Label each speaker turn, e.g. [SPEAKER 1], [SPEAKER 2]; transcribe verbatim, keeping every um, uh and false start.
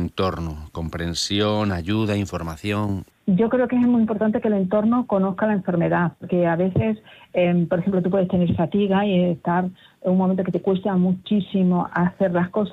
[SPEAKER 1] entorno? ¿Comprensión, ayuda, información?
[SPEAKER 2] Yo creo que es muy importante que el entorno conozca la enfermedad, porque a veces, eh, por ejemplo, tú puedes tener fatiga y estar en un momento que te cuesta muchísimo hacer las cosas.